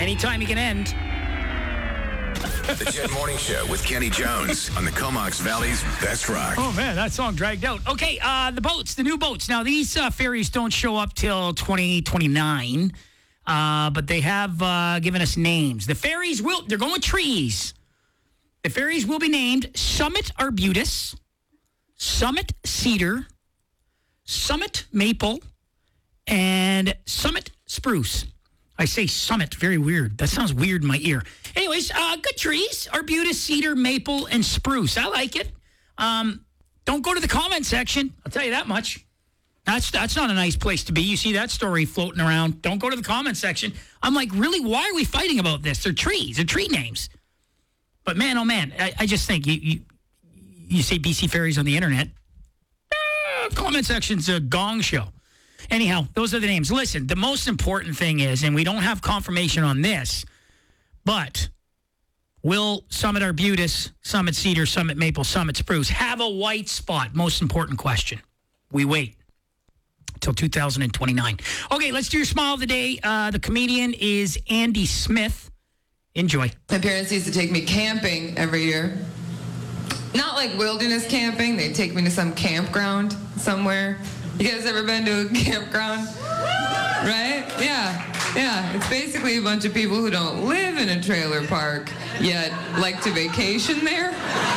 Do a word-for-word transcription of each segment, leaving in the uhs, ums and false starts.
Anytime you can end. The Jet Morning Show with Kenny Jones on the Comox Valley's Best Rock. Oh, man, that song dragged out. Okay, uh, the boats, the new boats. Now, these uh, ferries don't show up till twenty twenty-nine, uh, but they have uh, given us names. The ferries will, they're going with trees. The ferries will be named Summit Arbutus, Summit Cedar, Summit Maple, and Summit Spruce. I say summit, very weird. That sounds weird in my ear. Anyways, uh, good trees, arbutus, cedar, maple, and spruce. I like it. Um, don't go to the comment section. I'll tell you that much. That's that's not a nice place to be. You see that story floating around. Don't go to the comment section. I'm like, really, why are we fighting about this? They're trees. They're tree names. But man, oh man, I, I just think you, you you say B C Ferries on the internet. Uh, comment section's a gong show. Anyhow, those are the names. Listen, the most important thing is, and we don't have confirmation on this, but will Summit Arbutus, Summit Cedar, Summit Maple, Summit Spruce have a white spot? Most important question. We wait till two thousand twenty-nine. Okay, let's do your smile of the day. Uh, the comedian is Andy Smith. Enjoy. My parents used to take me camping every year. Not like wilderness camping. They'd take me to some campground somewhere. You guys ever been to a campground? Right? Yeah. Yeah. It's basically a bunch of people who don't live in a trailer park, yet like to vacation there.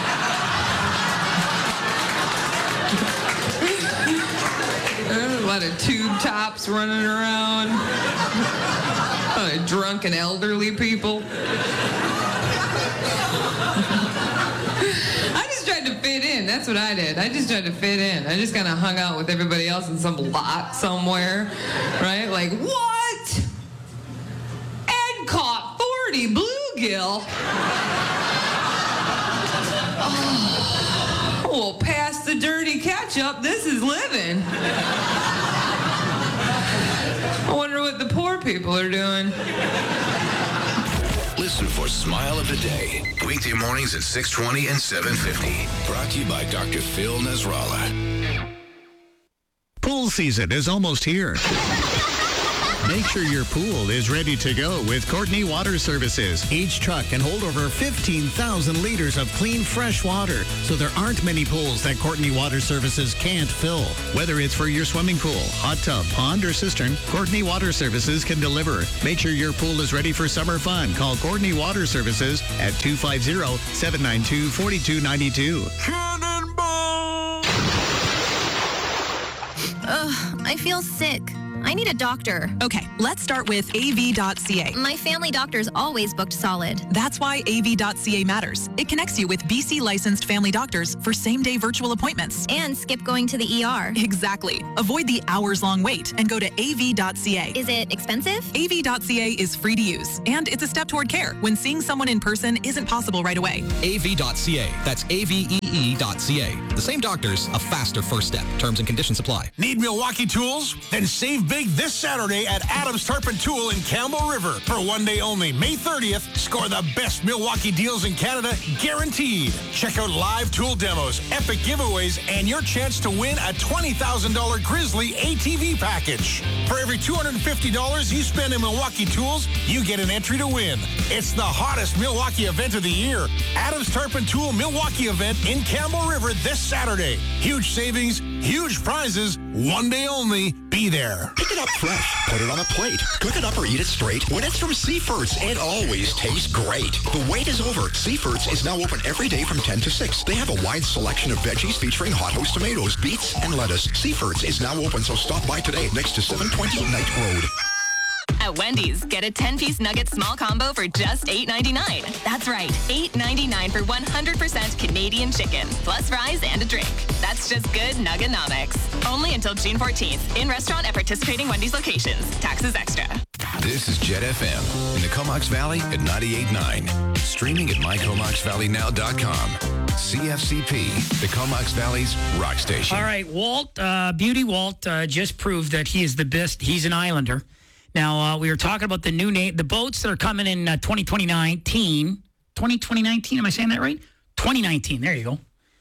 There's a lot of tube tops running around. A lot of drunken elderly people. I just tried to fit in. That's what I did. I just tried to fit in. I just kind of hung out with everybody else in some lot somewhere, right? Like, what? Ed caught forty bluegill. Oh, well, pass the dirty ketchup. This is living. I wonder what the poor people are doing. Listen for Smile of the Day. Weekday mornings at six twenty and seven fifty. Brought to you by Doctor Phil Nasrallah. Pool season is almost here. Make sure your pool is ready to go with Courtney Water Services. Each truck can hold over fifteen thousand liters of clean, fresh water, so there aren't many pools that Courtney Water Services can't fill. Whether it's for your swimming pool, hot tub, pond, or cistern, Courtney Water Services can deliver. Make sure your pool is ready for summer fun. Call Courtney Water Services at two five zero, seven nine two, four two nine two. Cannonball! Ugh, I feel sick. I need a doctor. Okay, let's start with A V dot C A. My family doctor's always booked solid. That's why A V dot C A matters. It connects you with B C licensed family doctors for same-day virtual appointments. And skip going to the E R. Exactly. Avoid the hours-long wait and go to A V dot C A. Is it expensive? A V dot C A is free to use, and it's a step toward care when seeing someone in person isn't possible right away. A V dot C A. That's A V E E dot C A. The same doctors, a faster first step. Terms and conditions apply. Need Milwaukee tools? Then save big this Saturday at Adams Tarpon Tool in Campbell River. For one day only, May thirtieth, score the best Milwaukee deals in Canada, guaranteed. Check out live tool demos, epic giveaways, and your chance to win a twenty thousand dollars Grizzly A T V package. For every two hundred fifty dollars you spend in Milwaukee Tools, you get an entry to win. It's the hottest Milwaukee event of the year. Adams Tarpon Tool Milwaukee event in Campbell River this Saturday. Huge savings, huge prizes, one day only. Be there. Pick it up fresh. Put it on a plate. Cook it up or eat it straight when it's from Seafoods. It always tastes great. The wait is over. Seafoods is now open every day from ten to six. They have a wide selection of veggies featuring hothouse tomatoes, beets, and lettuce. Seafoods is now open, so stop by today next to seven twenty Knight Road. At Wendy's, get a ten-piece nugget small combo for just eight ninety-nine. That's right, eight ninety-nine for one hundred percent Canadian chicken, plus fries and a drink. That's just good Nuggenomics. Only until June fourteenth. In restaurant at participating Wendy's locations. Taxes extra. This is Jet F M in the Comox Valley at ninety-eight point nine. Streaming at my comox valley now dot com. C F C P, the Comox Valley's rock station. All right, Walt, uh, Beauty Walt uh, just proved that he is the best. He's an Islander. Now, uh, we were talking about the new name, the boats that are coming in uh, twenty nineteen. twenty nineteen, am I saying that right? twenty nineteen, there you go.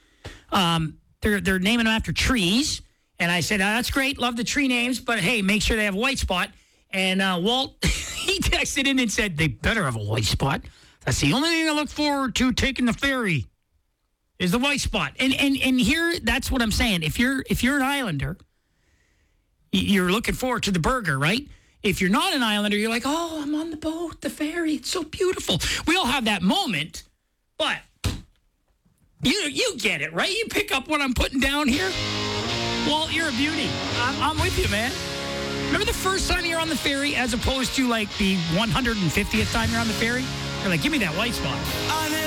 Um, they're, they're naming them after trees. And I said, oh, that's great, love the tree names, but hey, make sure they have a white spot. And uh, Walt, he he texted in and said, they better have a white spot. That's the only thing I look forward to taking the ferry is the white spot. And and and here, that's what I'm saying. If you're if you're an Islander, you're looking forward to the burger, right? If you're not an Islander, you're like, oh, I'm on the boat, the ferry. It's so beautiful. We all have that moment, but you you get it, right? You pick up what I'm putting down here. Walt, you're a beauty. I'm, I'm with you, man. Remember the first time you're on the ferry as opposed to like the one hundred fiftieth time you're on the ferry? You're like, give me that white spot.